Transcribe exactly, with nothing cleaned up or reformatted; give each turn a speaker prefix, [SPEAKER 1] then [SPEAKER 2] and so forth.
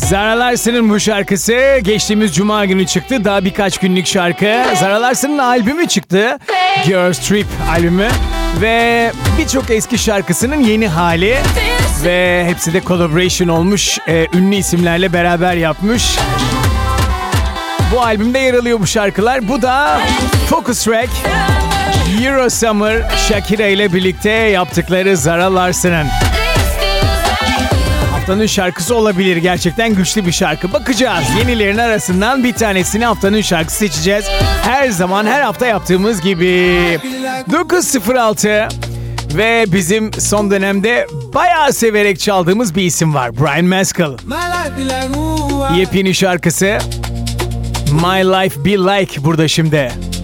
[SPEAKER 1] Zara Larson'ın bu şarkısı geçtiğimiz cuma günü çıktı. Daha birkaç günlük şarkı. Zara Larson'ın albümü çıktı. Girls Trip albümü. Ve birçok eski şarkısının yeni hali. Ve hepsi de collaboration olmuş. E, ünlü isimlerle beraber yapmış. Bu albümde yer alıyor bu şarkılar. Bu da Focus Track. Euro Summer Shakira ile birlikte yaptıkları Zara Larson'ın. Haftanın şarkısı olabilir. Gerçekten güçlü bir şarkı. Bakacağız. Yenilerin arasından bir tanesini haftanın şarkısı seçeceğiz. Her zaman her hafta yaptığımız gibi. dokuz sıfır altı ve bizim son dönemde bayağı severek çaldığımız bir isim var. Brian Maskell. Yepyeni şarkısı My Life Be Like burada şimdi.